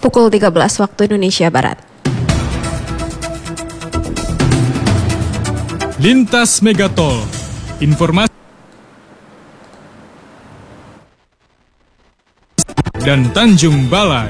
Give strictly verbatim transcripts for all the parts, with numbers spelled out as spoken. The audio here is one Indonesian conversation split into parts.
pukul tiga belas waktu Indonesia Barat. Lintas Megatol, informasi dan Tanjung Balai.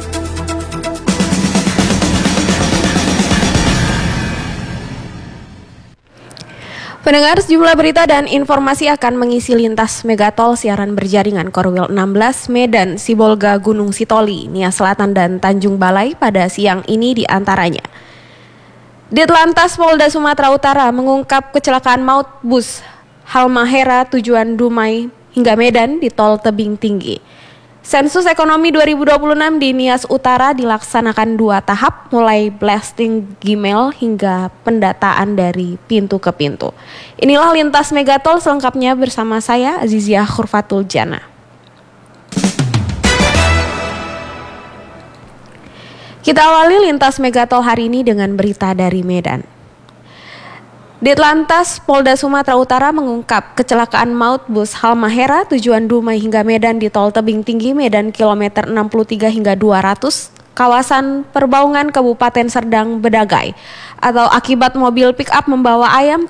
Pendengar, sejumlah berita dan informasi akan mengisi Lintas Megatol siaran berjaringan Korwil enam belas Medan, Sibolga, Gunung Sitoli, Nia Selatan dan Tanjung Balai pada siang ini di antaranya. Ditlantas Polda Sumatera Utara mengungkap kecelakaan maut bus Halmahera tujuan Dumai hingga Medan di tol Tebing Tinggi. Sensus Ekonomi dua ribu dua puluh enam di Nias Utara dilaksanakan dua tahap, mulai blasting Gmail hingga pendataan dari pintu ke pintu. Inilah Lintas Megatol selengkapnya bersama saya Azizia Khurfatul Jana. Kita awali Lintas Megatol hari ini dengan berita dari Medan. Ditlantas Polda Sumatera Utara mengungkap kecelakaan maut bus Halmahera tujuan Dumai hingga Medan di tol Tebing Tinggi Medan kilometer enam puluh tiga hingga dua ratus kawasan Perbaungan Kabupaten Serdang Bedagai atau akibat mobil pick up membawa ayam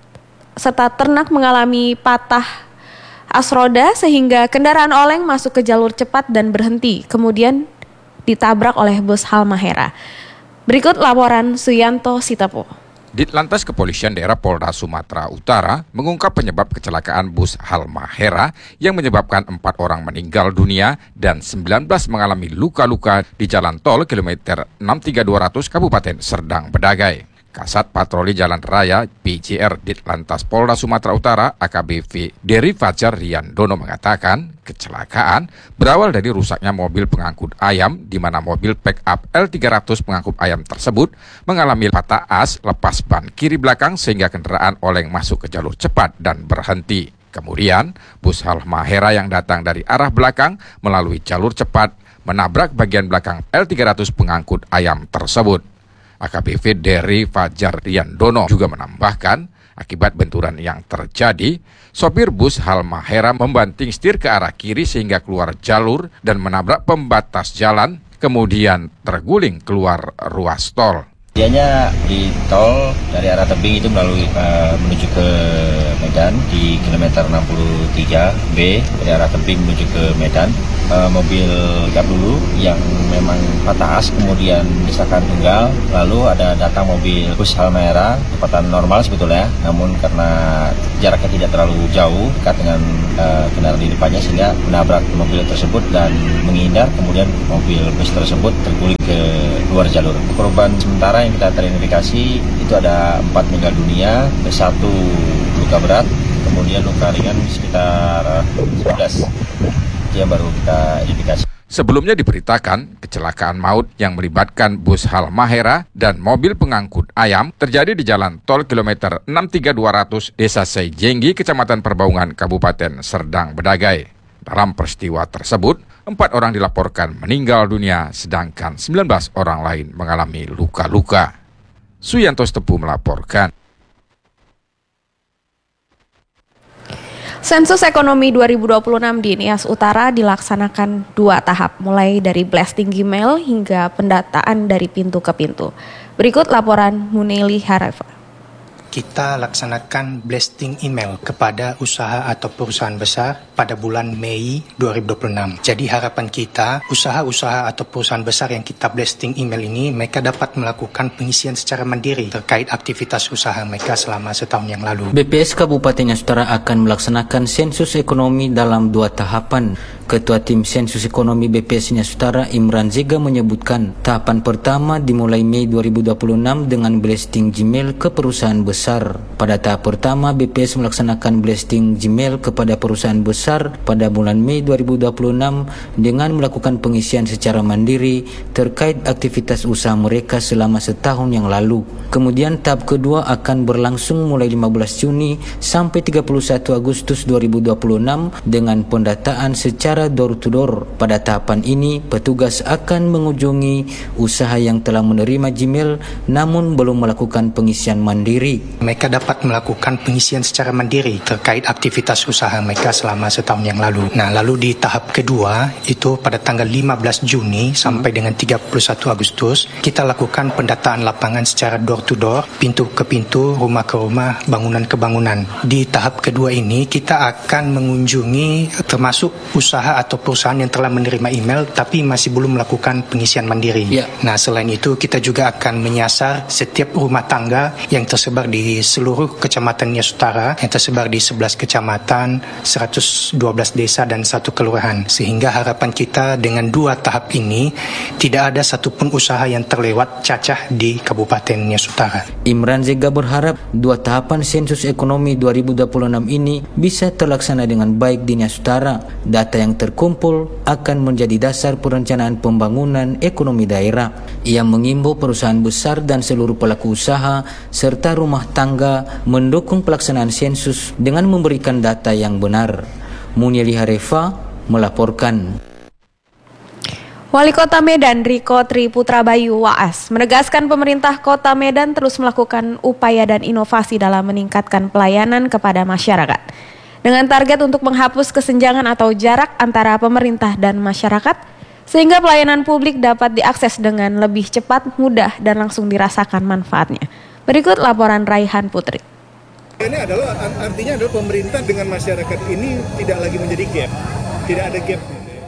serta ternak mengalami patah as roda sehingga kendaraan oleng masuk ke jalur cepat dan berhenti, kemudian ditabrak oleh bus Halmahera. Berikut laporan Suyanto Sitepo. Ditlantas Kepolisian Daerah Polda Sumatera Utara mengungkap penyebab kecelakaan bus Halmahera yang menyebabkan empat orang meninggal dunia dan sembilan belas mengalami luka-luka di jalan tol kilometer enam tiga dua ratus Kabupaten Serdang Bedagai. Kasat Patroli Jalan Raya P J R Ditlantas Polda Sumatera Utara A K B P Dery Fajar Riandono mengatakan kecelakaan berawal dari rusaknya mobil pengangkut ayam di mana mobil pick up L tiga ratus pengangkut ayam tersebut mengalami patah as lepas ban kiri belakang sehingga kendaraan oleng masuk ke jalur cepat dan berhenti. Kemudian bus Halmahera yang datang dari arah belakang melalui jalur cepat menabrak bagian belakang L tiga ratus pengangkut ayam tersebut. A K B P Dery Fajar Riandono juga menambahkan, akibat benturan yang terjadi, sopir bus Halmahera membanting setir ke arah kiri sehingga keluar jalur dan menabrak pembatas jalan, kemudian terguling keluar ruas tol. Dianya di tol dari arah Tebing itu melalui uh, menuju ke Medan di kilometer enam puluh tiga B dari arah Tebing menuju ke Medan. Uh, mobil pick-up dulu yang memang patah as, kemudian desakan tunggal, lalu ada datang mobil bus Halmahera kecepatan normal sebetulnya, namun karena jaraknya tidak terlalu jauh dekat dengan uh, kendaraan di depannya sehingga menabrak mobil tersebut dan menghindar, kemudian mobil bus tersebut terguling ke luar jalur. Korban sementara yang kita teridentifikasi itu ada empat meninggal dunia, satu luka berat, kemudian luka ringan sekitar sebelas. Yang baru kita identifikasi. Sebelumnya diberitakan kecelakaan maut yang melibatkan bus Halmahera dan mobil pengangkut ayam terjadi di jalan tol kilometer enam tiga dua ratus Desa Sejenggi, Kecamatan Perbaungan, Kabupaten Serdang Bedagai. Dalam peristiwa tersebut, empat orang dilaporkan meninggal dunia, sedangkan sembilan belas orang lain mengalami luka-luka. Suyanto Sitepu melaporkan. Sensus Ekonomi dua ribu dua puluh enam di Nias Utara dilaksanakan dua tahap, mulai dari blasting Gmail hingga pendataan dari pintu ke pintu. Berikut laporan Muneli Harafa. Kita laksanakan blasting email kepada usaha atau perusahaan besar pada bulan Mei dua ribu dua puluh enam. Jadi harapan kita, usaha-usaha atau perusahaan besar yang kita blasting email ini, mereka dapat melakukan pengisian secara mandiri terkait aktivitas usaha mereka selama setahun yang lalu. B P S Kabupaten Nias Utara akan melaksanakan sensus ekonomi dalam dua tahapan. Ketua Tim Sensus Ekonomi B P S Nias Utara Imran Zega menyebutkan tahapan pertama dimulai Mei dua ribu dua puluh enam dengan blasting Gmail ke perusahaan besar. Pada tahap pertama, B P S melaksanakan blasting Gmail kepada perusahaan besar pada bulan Mei dua ribu dua puluh enam dengan melakukan pengisian secara mandiri terkait aktivitas usaha mereka selama setahun yang lalu. Kemudian tahap kedua akan berlangsung mulai lima belas Juni sampai tiga puluh satu Agustus dua ribu dua puluh enam dengan pendataan secara secara door to door. Pada tahapan ini, petugas akan mengunjungi usaha yang telah menerima Gmail namun belum melakukan pengisian mandiri. Mereka dapat melakukan pengisian secara mandiri terkait aktivitas usaha mereka selama setahun yang lalu. Nah, lalu di tahap kedua itu pada tanggal lima belas Juni sampai dengan tiga puluh satu Agustus, kita lakukan pendataan lapangan secara door to door, pintu ke pintu, rumah ke rumah, bangunan ke bangunan. Di tahap kedua ini kita akan mengunjungi termasuk usaha atau perusahaan yang telah menerima email tapi masih belum melakukan pengisian mandiri. Ya. Nah, selain itu kita juga akan menyasar setiap rumah tangga yang tersebar di seluruh kecamatan Nias Utara, yang tersebar di sebelas kecamatan, seratus dua belas desa dan satu kelurahan. Sehingga harapan kita dengan dua tahap ini tidak ada satupun usaha yang terlewat cacah di Kabupaten Nias Utara. Imran Zega berharap dua tahapan sensus ekonomi dua ribu dua puluh enam ini bisa terlaksana dengan baik di Nias Utara. Data yang terkumpul akan menjadi dasar perencanaan pembangunan ekonomi daerah. Ia mengimbau perusahaan besar dan seluruh pelaku usaha serta rumah tangga mendukung pelaksanaan sensus dengan memberikan data yang benar. Munieli Harefa melaporkan. Wali Kota Medan Riko Triputra Bayu Waas menegaskan pemerintah Kota Medan terus melakukan upaya dan inovasi dalam meningkatkan pelayanan kepada masyarakat. Dengan target untuk menghapus kesenjangan atau jarak antara pemerintah dan masyarakat, sehingga pelayanan publik dapat diakses dengan lebih cepat, mudah, dan langsung dirasakan manfaatnya. Berikut laporan Raihan Putri. Ini adalah artinya adalah pemerintah dengan masyarakat ini tidak lagi menjadi gap, tidak ada gap.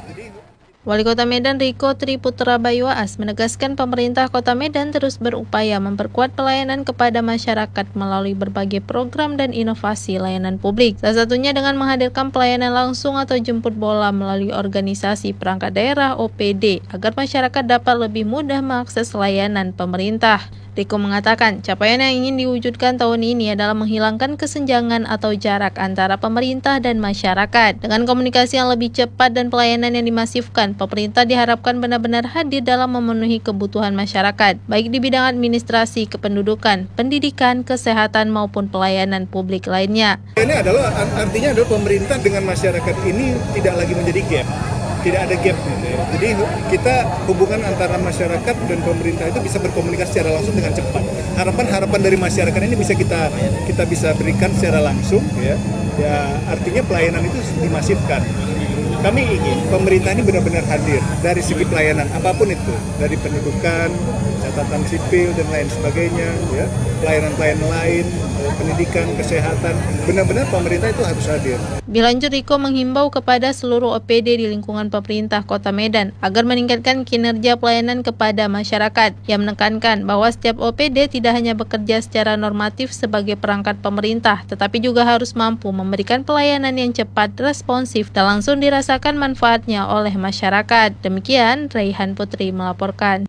Wali Kota Medan Riko Triputra Bayu Waas menegaskan pemerintah Kota Medan terus berupaya memperkuat pelayanan kepada masyarakat melalui berbagai program dan inovasi layanan publik. Salah satunya dengan menghadirkan pelayanan langsung atau jemput bola melalui organisasi perangkat daerah O P D agar masyarakat dapat lebih mudah mengakses layanan pemerintah. Riko mengatakan capaian yang ingin diwujudkan tahun ini adalah menghilangkan kesenjangan atau jarak antara pemerintah dan masyarakat. Dengan komunikasi yang lebih cepat dan pelayanan yang dimasifkan, pemerintah diharapkan benar-benar hadir dalam memenuhi kebutuhan masyarakat, baik di bidang administrasi, kependudukan, pendidikan, kesehatan maupun pelayanan publik lainnya. Ini adalah artinya adalah pemerintah dengan masyarakat ini tidak lagi menjadi gap. Tidak ada gap, jadi kita hubungan antara masyarakat dan pemerintah itu bisa berkomunikasi secara langsung dengan cepat. Harapan-harapan dari masyarakat ini bisa kita kita bisa berikan secara langsung, ya. Ya artinya pelayanan itu dimasifkan. Kami ingin pemerintah ini benar-benar hadir dari segi pelayanan apapun itu, dari pendidikan, catatan sipil dan lain sebagainya, ya, pelayanan-pelayanan lain, pendidikan, kesehatan, benar-benar pemerintah itu harus hadir. Dilanjut, Riko menghimbau kepada seluruh O P D di lingkungan pemerintah Kota Medan agar meningkatkan kinerja pelayanan kepada masyarakat. Yang menekankan bahwa setiap O P D tidak hanya bekerja secara normatif sebagai perangkat pemerintah, tetapi juga harus mampu memberikan pelayanan yang cepat, responsif, dan langsung dirasakan manfaatnya oleh masyarakat. Demikian, Raihan Putri melaporkan.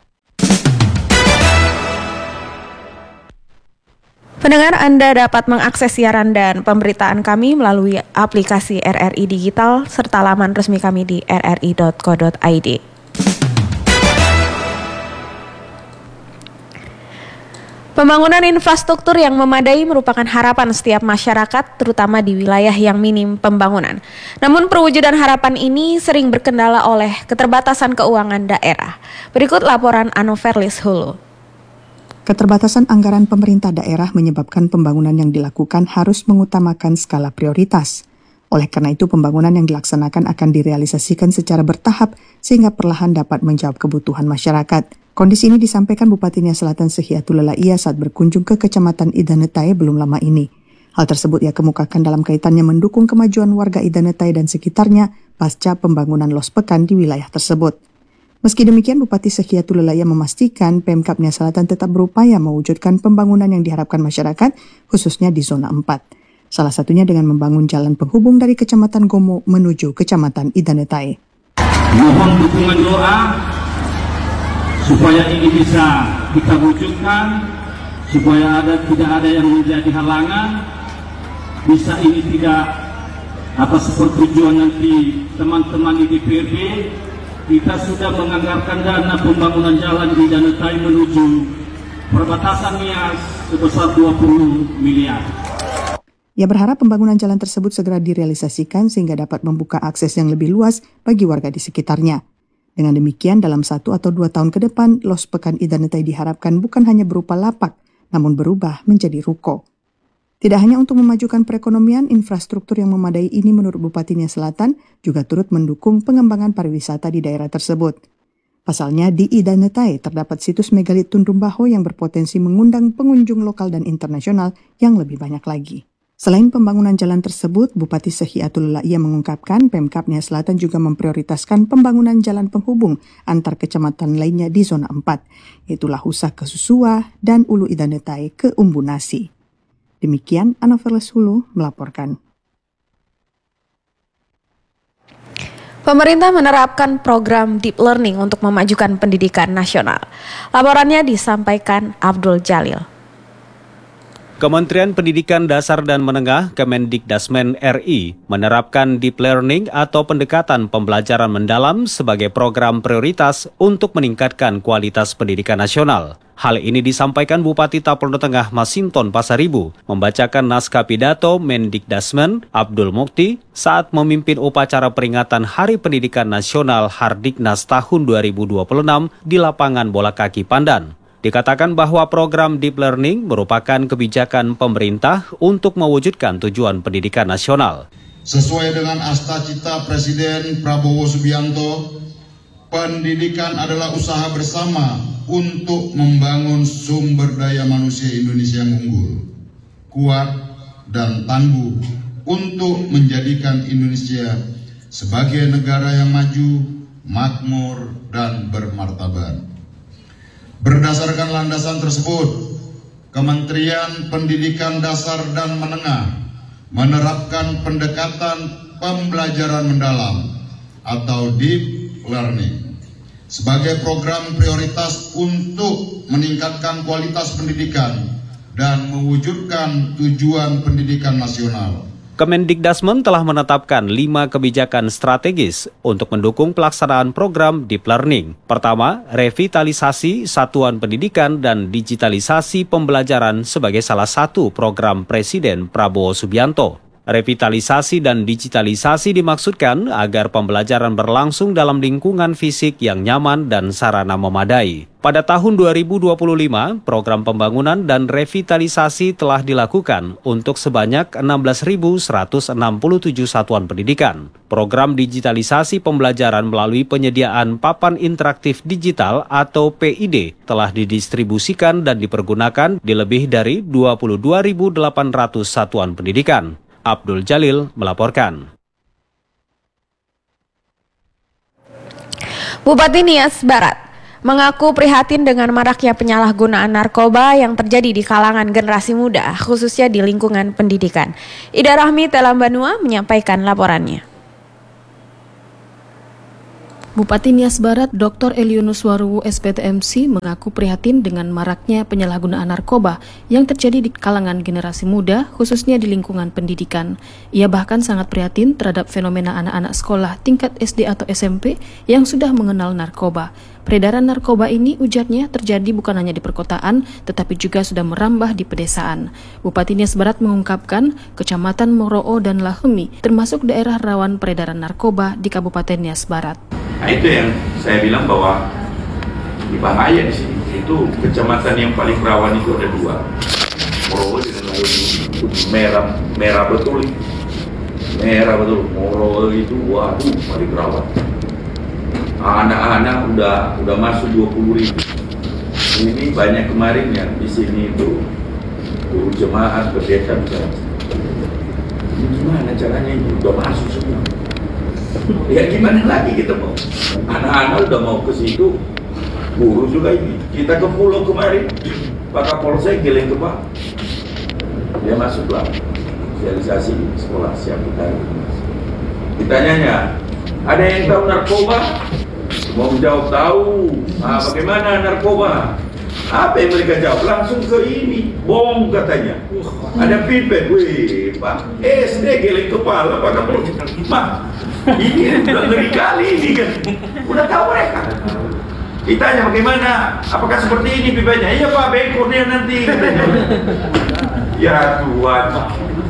Pendengar, Anda dapat mengakses siaran dan pemberitaan kami melalui aplikasi R R I Digital serta laman resmi kami di r r i dot co dot i d. Pembangunan infrastruktur yang memadai merupakan harapan setiap masyarakat, terutama di wilayah yang minim pembangunan. Namun perwujudan harapan ini sering berkendala oleh keterbatasan keuangan daerah. Berikut laporan Anoverlis Hulu. Keterbatasan anggaran pemerintah daerah menyebabkan pembangunan yang dilakukan harus mengutamakan skala prioritas. Oleh karena itu, pembangunan yang dilaksanakan akan direalisasikan secara bertahap sehingga perlahan dapat menjawab kebutuhan masyarakat. Kondisi ini disampaikan Bupati Nias Selatan Sehiatul Lelaia saat berkunjung ke Kecamatan Idanetai belum lama ini. Hal tersebut ia kemukakan dalam kaitannya mendukung kemajuan warga Idanetai dan sekitarnya pasca pembangunan Los Pekan di wilayah tersebut. Meski demikian, Bupati Sehiatul Lelaia memastikan Pemkab Nias Selatan tetap berupaya mewujudkan pembangunan yang diharapkan masyarakat, khususnya di zona empat. Salah satunya dengan membangun jalan penghubung dari Kecamatan Gomo menuju Kecamatan Idanetai. Mohon dukungan doa supaya ini bisa kita wujudkan, supaya ada tidak ada yang menjadi halangan, bisa ini tidak atas persetujuan nanti teman-teman di D P R D. Kita sudah menganggarkan dana pembangunan jalan di Idanetai menuju perbatasan Nias sebesar dua puluh miliar. Ia berharap pembangunan jalan tersebut segera direalisasikan sehingga dapat membuka akses yang lebih luas bagi warga di sekitarnya. Dengan demikian, dalam satu atau dua tahun ke depan, Los Pekan Idanetai diharapkan bukan hanya berupa lapak, namun berubah menjadi ruko. Tidak hanya untuk memajukan perekonomian, infrastruktur yang memadai ini menurut Bupati Nia Selatan juga turut mendukung pengembangan pariwisata di daerah tersebut. Pasalnya, di Idanetai terdapat situs megalit Tundumbaho yang berpotensi mengundang pengunjung lokal dan internasional yang lebih banyak lagi. Selain pembangunan jalan tersebut, Bupati Sehiatul Laia mengungkapkan Pemkab Nia Selatan juga memprioritaskan pembangunan jalan penghubung antar kecamatan lainnya di zona empat, yaitu Lahusa ke Susua dan Ulu Idanetai ke Umbunasi. Demikian Anoveles Hulu melaporkan. Pemerintah menerapkan program Deep Learning untuk memajukan pendidikan nasional. Laporannya disampaikan Abdul Jalil. Kementerian Pendidikan Dasar dan Menengah Kemendikdasmen R I menerapkan Deep Learning atau pendekatan pembelajaran mendalam sebagai program prioritas untuk meningkatkan kualitas pendidikan nasional. Hal ini disampaikan Bupati Tapoldo Tengah Masinton Pasaribu membacakan naskah pidato Mendikdasmen Abdul Mukti saat memimpin upacara peringatan Hari Pendidikan Nasional Hardiknas tahun dua ribu dua puluh enam di lapangan bola kaki Pandan. Dikatakan bahwa program Deep Learning merupakan kebijakan pemerintah untuk mewujudkan tujuan pendidikan nasional. Sesuai dengan asta-cita Presiden Prabowo Subianto, pendidikan adalah usaha bersama untuk membangun sumber daya manusia Indonesia yang unggul, kuat, dan tangguh untuk menjadikan Indonesia sebagai negara yang maju, makmur, dan bermartabat. Berdasarkan landasan tersebut, Kementerian Pendidikan Dasar dan Menengah menerapkan pendekatan pembelajaran mendalam atau Deep Learning sebagai program prioritas untuk meningkatkan kualitas pendidikan dan mewujudkan tujuan pendidikan nasional. Kemendikdasmen telah menetapkan lima kebijakan strategis untuk mendukung pelaksanaan program Deep Learning. Pertama, revitalisasi satuan pendidikan dan digitalisasi pembelajaran sebagai salah satu program Presiden Prabowo Subianto. Revitalisasi dan digitalisasi dimaksudkan agar pembelajaran berlangsung dalam lingkungan fisik yang nyaman dan sarana memadai. Pada tahun dua ribu dua puluh lima, program pembangunan dan revitalisasi telah dilakukan untuk sebanyak enam belas ribu seratus enam puluh tujuh satuan pendidikan. Program digitalisasi pembelajaran melalui penyediaan papan interaktif digital atau P I D telah didistribusikan dan dipergunakan di lebih dari dua puluh dua ribu delapan ratus satuan pendidikan. Abdul Jalil melaporkan. Bupati Nias Barat mengaku prihatin dengan maraknya penyalahgunaan narkoba yang terjadi di kalangan generasi muda, khususnya di lingkungan pendidikan. Ida Rahmi Telambanua menyampaikan laporannya. Bupati Nias Barat, Doktor Elionus Waruwu S P T M C mengaku prihatin dengan maraknya penyalahgunaan narkoba yang terjadi di kalangan generasi muda, khususnya di lingkungan pendidikan. Ia bahkan sangat prihatin terhadap fenomena anak-anak sekolah tingkat S D atau S M P yang sudah mengenal narkoba. Peredaran narkoba ini, ujarnya, terjadi bukan hanya di perkotaan, tetapi juga sudah merambah di pedesaan. Bupati Nias Barat mengungkapkan, Kecamatan Moroo dan Lahemi termasuk daerah rawan peredaran narkoba di Kabupaten Nias Barat. Nah itu yang saya bilang bahwa di bahaya di sini. Itu kecamatan yang paling rawan itu ada dua, Moroo dan Lahemi. Merah, merah betul, merah betul. Moroo itu waduh paling rawan. Anak-anak udah udah masuk dua puluh ribu. Ini banyak kemarin yang di sini itu guru jemaat pendeta bicara. Ini gimana caranya itu udah masuk semua? Ya gimana lagi kita mau? Anak-anak udah mau ke situ, guru juga ini. Kita ke pulau kemarin, Pak Kapolsek geleng ke Pak. Dia masuklah sosialisasi sekolah siap kita. Ditanyanya, ada yang tahu narkoba? Mau jawab tahu. Nah, bagaimana narkoba? Apa yang mereka jawab? Langsung ke ini. Bom katanya. Ada pipet. Wih, Pak. S D geleng kepala Pak Kapolsek. Pak, ini udah ngeri kali ini kan. Udah tahu mereka. Ditanya bagaimana? Apakah seperti ini pipetnya? Iya Pak, bekornya nanti. Ya Tuhan.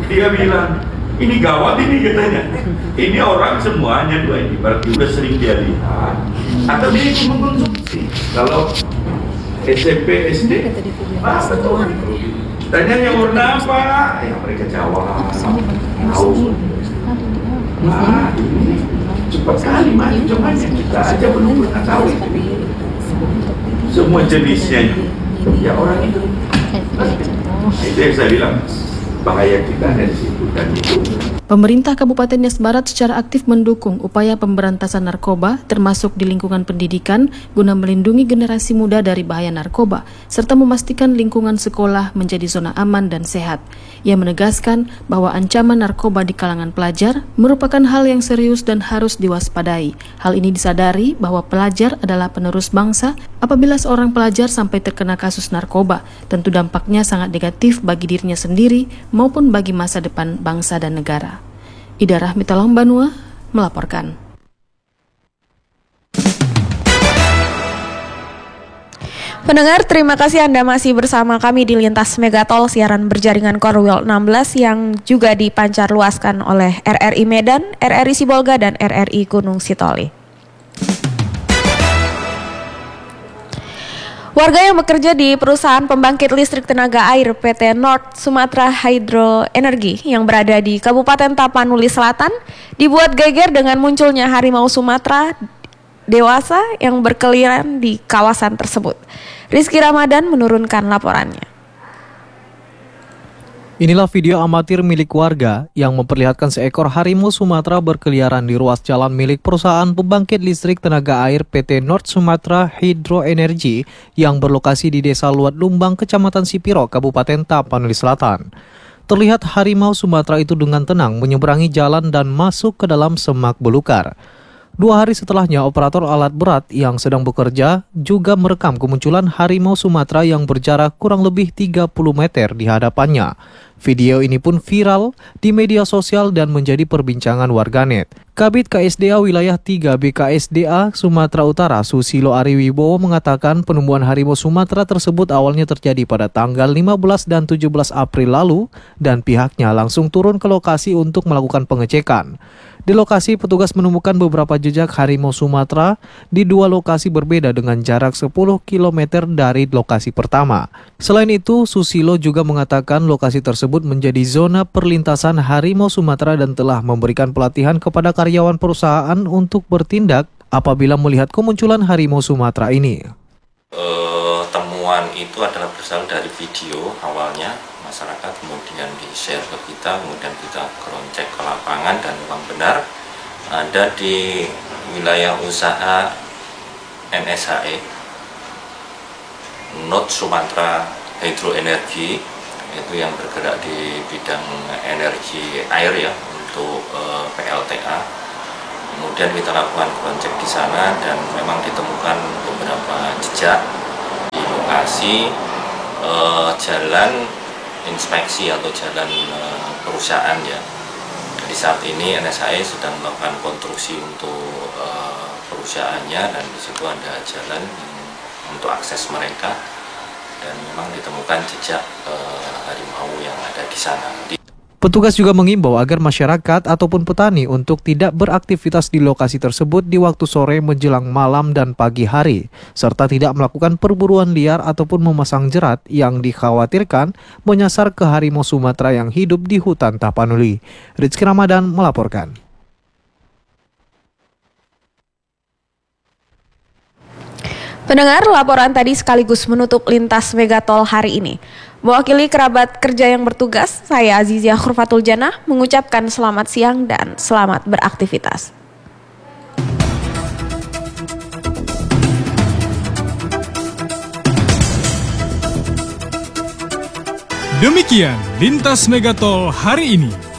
Dia bilang, ini gawat ini katanya. Ini orang semuanya dua ini berarti udah sering dia lihat atau dia cuma mengkonsumsi. Kalau S M P, S D, ah betul. Tanya yang warna apa? Ya mereka jawab. Tahu. Nah ini cepat kali maju cobanya, kita aja belum pernah tahu itu. Semua jenisnya ya orang itu. Itu yang saya bilang bahaya kita dari situ dan itu. Pemerintah Kabupaten Nias Barat secara aktif mendukung upaya pemberantasan narkoba termasuk di lingkungan pendidikan guna melindungi generasi muda dari bahaya narkoba serta memastikan lingkungan sekolah menjadi zona aman dan sehat. Ia menegaskan bahwa ancaman narkoba di kalangan pelajar merupakan hal yang serius dan harus diwaspadai. Hal ini disadari bahwa pelajar adalah penerus bangsa. Apabila seorang pelajar sampai terkena kasus narkoba, tentu dampaknya sangat negatif bagi dirinya sendiri maupun bagi masa depan bangsa dan negara. Ida Rahmita Lombanua melaporkan. Pendengar, terima kasih Anda masih bersama kami di Lintas Megatol, siaran berjaringan Korwil enam belas yang juga dipancar luaskan oleh R R I Medan, R R I Sibolga, dan R R I Gunung Sitoli. Warga yang bekerja di perusahaan pembangkit listrik tenaga air P T North Sumatra Hydro Energy yang berada di Kabupaten Tapanuli Selatan dibuat geger dengan munculnya harimau Sumatera dewasa yang berkeliaran di kawasan tersebut. Rizky Ramadan menurunkan laporannya. Inilah video amatir milik warga yang memperlihatkan seekor harimau Sumatera berkeliaran di ruas jalan milik perusahaan pembangkit listrik tenaga air P T North Sumatra Hydro Energy yang berlokasi di Desa Luat Lumbang, Kecamatan Sipiro, Kabupaten Tapanuli Selatan. Terlihat harimau Sumatera itu dengan tenang menyeberangi jalan dan masuk ke dalam semak belukar. Dua hari setelahnya, operator alat berat yang sedang bekerja juga merekam kemunculan harimau Sumatera yang berjarak kurang lebih tiga puluh meter di hadapannya. Video ini pun viral di media sosial dan menjadi perbincangan warganet. Kabid K S D A Wilayah tiga B K S D A Sumatera Utara Susilo Ariwibowo mengatakan penemuan harimau Sumatera tersebut awalnya terjadi pada tanggal lima belas dan tujuh belas April lalu dan pihaknya langsung turun ke lokasi untuk melakukan pengecekan. Di lokasi, petugas menemukan beberapa jejak harimau Sumatera di dua lokasi berbeda dengan jarak sepuluh kilometer dari lokasi pertama. Selain itu, Susilo juga mengatakan lokasi tersebut menjadi zona perlintasan harimau Sumatera dan telah memberikan pelatihan kepada karyawan perusahaan untuk bertindak apabila melihat kemunculan harimau Sumatera ini. Uh, temuan itu adalah berasal dari video awalnya. Masyarakat kemudian di-share ke kita, kemudian kita cross-check ke lapangan dan memang benar ada di wilayah usaha N S H E North Sumatra Hydro Energy, itu yang bergerak di bidang energi air ya untuk uh, P L T A. Kemudian kita lakukan cross-check di sana dan memang ditemukan beberapa jejak di lokasi uh, jalan inspeksi atau jalan uh, perusahaan ya. Di saat ini N S H E sedang melakukan konstruksi untuk uh, perusahaannya dan di situ ada jalan untuk akses mereka dan memang ditemukan jejak uh, harimau yang ada di sana. Di Petugas juga mengimbau agar masyarakat ataupun petani untuk tidak beraktivitas di lokasi tersebut di waktu sore menjelang malam dan pagi hari, serta tidak melakukan perburuan liar ataupun memasang jerat yang dikhawatirkan menyasar ke harimau Sumatera yang hidup di hutan Tapanuli. Rizky Ramadan melaporkan. Pendengar, laporan tadi sekaligus menutup Lintas Megatol hari ini. Mewakili kerabat kerja yang bertugas, saya Azizia Khurfatul Janah mengucapkan selamat siang dan selamat beraktivitas. Demikian Lintas Megatol hari ini.